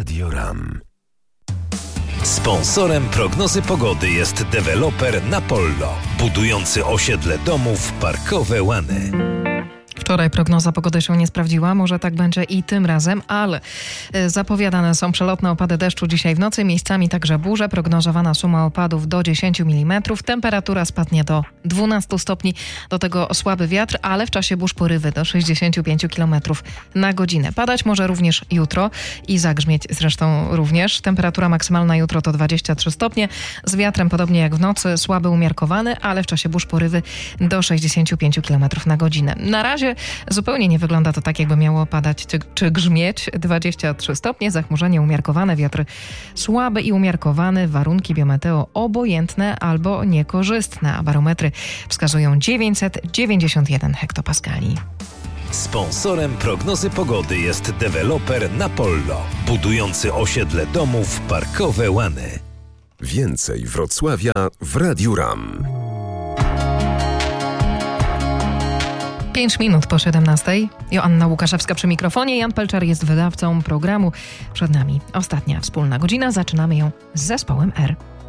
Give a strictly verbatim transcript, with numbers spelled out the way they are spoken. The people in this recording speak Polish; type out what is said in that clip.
Radio RAM. Sponsorem prognozy pogody jest deweloper Napollo, budujący osiedle domów parkowe Łany. Wczoraj prognoza pogody się nie sprawdziła, może tak będzie i tym razem, ale zapowiadane są przelotne opady deszczu dzisiaj w nocy, miejscami także burze, prognozowana suma opadów do dziesięć milimetrów, temperatura spadnie do dwunastu stopni, do tego słaby wiatr, ale w czasie burz porywy do sześćdziesiąt pięć kilometrów na godzinę. Padać może również jutro i zagrzmieć zresztą również. Temperatura maksymalna jutro to dwadzieścia trzy stopnie, z wiatrem podobnie jak w nocy, słaby umiarkowany, ale w czasie burz porywy do sześćdziesiąt pięć kilometrów na godzinę. Na razie zupełnie nie wygląda to tak, jakby miało padać czy, czy grzmieć. dwadzieścia trzy stopnie, zachmurzenie umiarkowane, wiatr słaby i umiarkowany, warunki biometeo obojętne albo niekorzystne, a barometry wskazują dziewięćset dziewięćdziesiąt jeden hektopaskali. Sponsorem prognozy pogody jest deweloper Napollo, budujący osiedle domów parkowe Łany. Więcej Wrocławia w Radiu RAM. Pięć minut po siedemnastej. Joanna Łukaszewska przy mikrofonie. Jan Pelczer jest wydawcą programu. Przed nami ostatnia wspólna godzina. Zaczynamy ją z zespołem R.